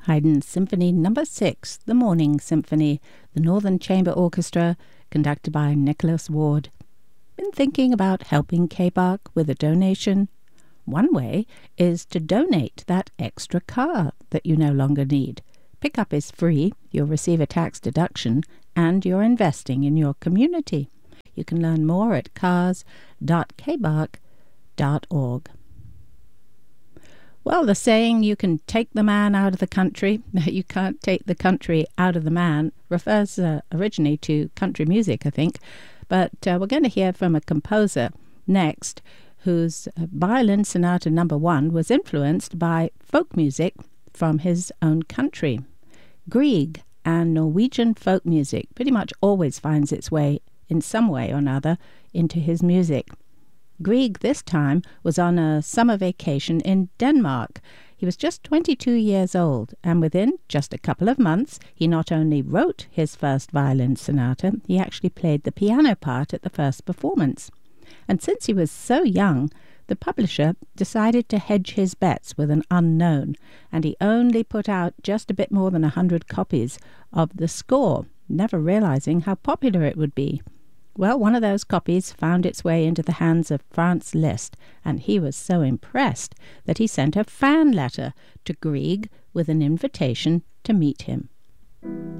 Haydn Symphony No. 6, The Morning Symphony, the Northern Chamber Orchestra, conducted by Nicholas Ward. Been thinking about helping KBARC with a donation? One way is to donate that extra car that you no longer need. Pickup is free, you'll receive a tax deduction, and you're investing in your community. You can learn more at cars.kbarc.org. Well, the saying, you can take the man out of the country, you can't take the country out of the man, refers originally to country music, I think. But we're going to hear from a composer next whose violin sonata No. 1 was influenced by folk music from his own country. Grieg and Norwegian folk music pretty much always finds its way, in some way or another, into his music. Grieg this time was on a summer vacation in Denmark. He was just 22 years old, and within just a couple of months, he not only wrote his first violin sonata, he actually played the piano part at the first performance. And since he was so young, the publisher decided to hedge his bets with an unknown, and he only put out just a bit more than 100 copies of the score, never realizing how popular it would be. Well, one of those copies found its way into the hands of Franz Liszt, and he was so impressed that he sent a fan letter to Grieg with an invitation to meet him.